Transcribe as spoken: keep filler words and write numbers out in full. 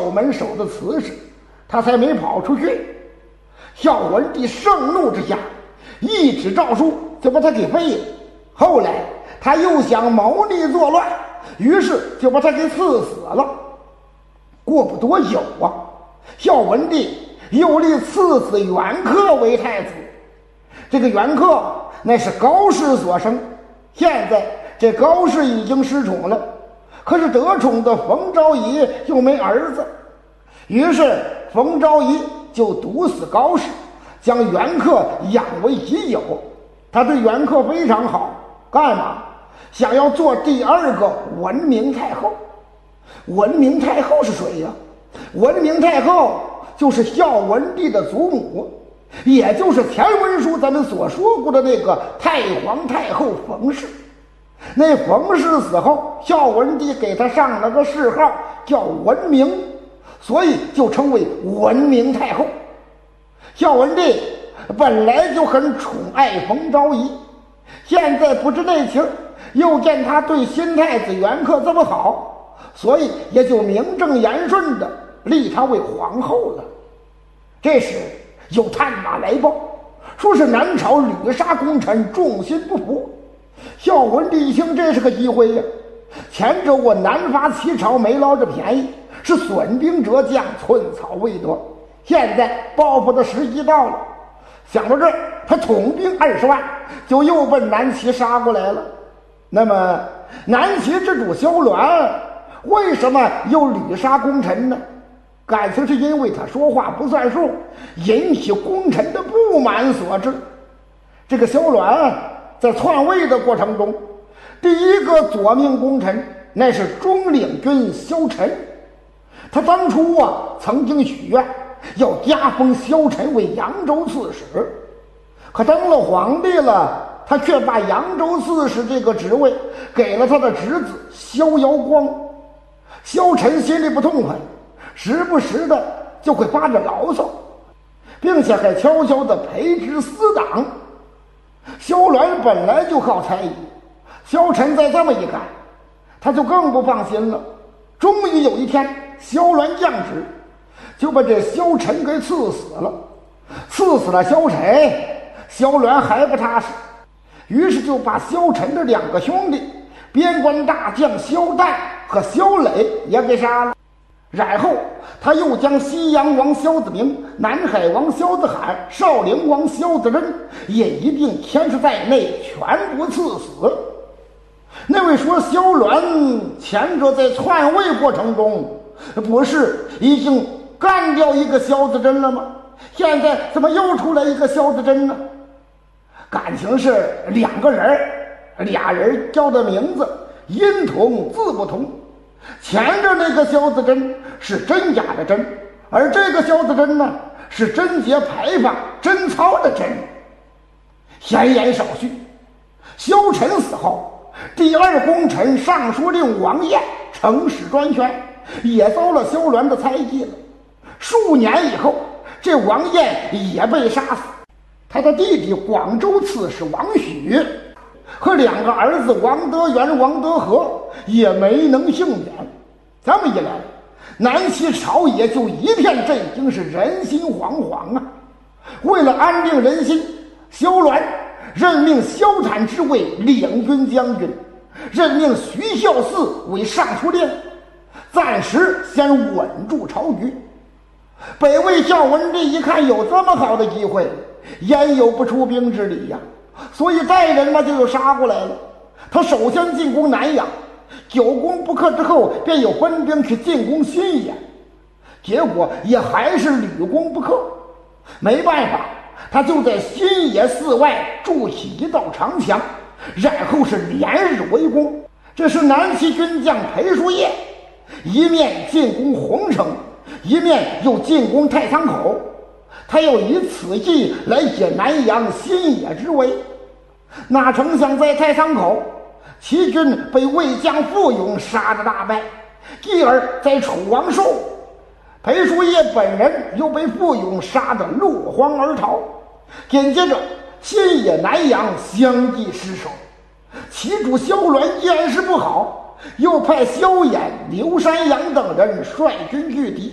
守门守的瓷实，他才没跑出去。孝文帝盛怒之下，一纸诏书就把他给废了。后来他又想谋逆作乱，于是就把他给赐死了。过不多久啊，孝文帝又立赐死元恪为太子。这个元恪那是高氏所生，现在这高氏已经失宠了，可是得宠的冯昭仪又没儿子，于是冯昭仪就毒死高氏，将元恪养为己有。他对元恪非常好，干嘛？想要做第二个文明太后。文明太后是谁呀？文明太后就是孝文帝的祖母，也就是前文书咱们所说过的那个太皇太后冯氏。那冯氏死后，孝文帝给他上了个谥号叫文明，所以就称为文明太后。孝文帝本来就很宠爱冯昭仪，现在不知内情，又见他对新太子元恪这么好，所以也就名正言顺的立她为皇后了。这时有探马来报，说是南朝吕沙功臣众心不服。孝文帝一听这是个机会呀，前者我南伐齐朝没捞着便宜，是损兵折将，寸草未得，现在报复的时机到了。想到这儿，他统兵二十万，就又奔南齐杀过来了。那么南齐之主萧鸾为什么又屡杀功臣呢？感情是因为他说话不算数，引起功臣的不满所致。这个萧鸾在篡位的过程中，第一个左命功臣那是中领军萧晨。他当初啊曾经许愿要加封萧晨为扬州刺史，可当了皇帝了，他却把扬州刺史这个职位给了他的侄子萧遥光。萧晨心里不痛快，时不时的就会发着牢骚，并且还悄悄的培植私党。萧鸾本来就靠猜疑，萧晨再这么一干，他就更不放心了。终于有一天，萧鸾降旨，就把这萧晨给赐死了。赐死了萧晨，萧鸾还不踏实，于是就把萧晨的两个兄弟边关大将萧旦和萧磊也给杀了。然后他又将西阳王萧子明、南海王萧子罕、少陵王萧子真也一并牵涉在内，全部赐死。那位说萧鸾前者在篡位过程中不是已经干掉一个萧子真了吗？现在怎么又出来一个萧子真呢？感情是两个人，俩人叫的名字音同字不同。前着那个萧子真是真假的真，而这个萧子真呢是贞节牌坊贞操的贞。闲言少叙，萧晨死后，第二功臣尚书令王彦承使专权，也遭了萧鸾的猜忌了。数年以后，这王彦也被杀死，他的弟弟广州刺史王许和两个儿子王德元、王德和也没能幸免。这么一来，南齐朝野就一片震惊，是人心惶惶啊！为了安定人心，萧鸾任命萧坦之为领军将军，任命徐孝嗣为尚书令，暂时先稳住朝局。北魏孝文帝一看有这么好的机会，焉有不出兵之理呀？所以带人嘛就又杀过来了。他首先进攻南阳，久攻不克之后，便有分兵去进攻新野，结果也还是屡攻不克。没办法，他就在新野寺外筑起一道长墙，然后是连日围攻。这是南齐军将裴叔业一面进攻洪城，一面又进攻太仓口，他要以此计来解南阳新野之围。哪成想在太仓口，齐军被魏将傅勇杀得大败，继而在楚王寿，裴叔业本人又被傅勇杀得落荒而逃。紧接着新野、南阳相继失守，齐主萧鸾见势不好，又派萧衍、刘山阳等人率军拒敌。